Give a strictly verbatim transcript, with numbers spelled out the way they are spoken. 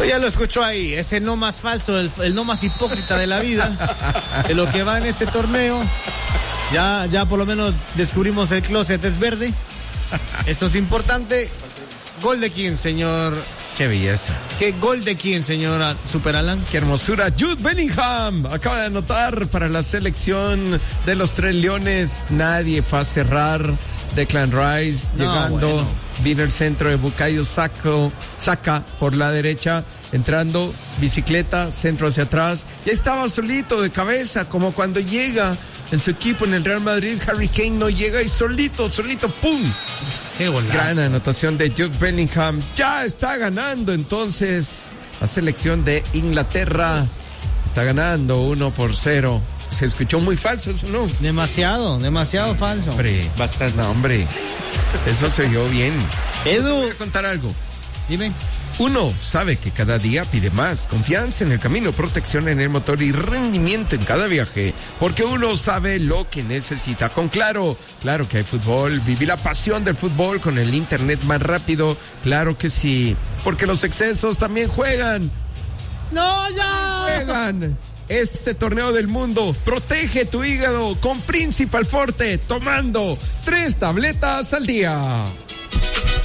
Pues ya lo escuchó ahí, es el no más falso, el, el no más hipócrita de la vida, de lo que va en este torneo. Ya, ya por lo menos descubrimos el closet es verde. Eso es importante. ¿Gol de quién, señor? Qué belleza. ¿Qué gol de quién, señora Super Alan? Qué hermosura. Jude Bellingham acaba de anotar para la selección de los Tres Leones. Nadie fue a cerrar. Declan Rice no, llegando. Bueno. Vino el centro de Bukayo Saka, Saka por la derecha. Entrando, bicicleta, centro hacia atrás. Ya estaba solito de cabeza, como cuando llega en su equipo en el Real Madrid. Harry Kane no llega y solito, solito, ¡pum! ¡Qué golazo! Gran anotación de Jude Bellingham. Ya está ganando entonces la selección de Inglaterra. Está ganando uno por cero. Se escuchó muy falso eso, ¿no? Demasiado, demasiado falso. Hombre, bastante. No, hombre. Eso se oyó bien. Edu, voy a contar algo. Dime. Uno sabe que cada día pide más confianza en el camino, protección en el motor y rendimiento en cada viaje, porque uno sabe lo que necesita. Con Claro, claro que hay fútbol, viví la pasión del fútbol con el internet más rápido, claro que sí, porque los excesos también juegan. ¡No, ya! Juegan este torneo del mundo. Protege tu hígado con Principal Forte, tomando tres tabletas al día.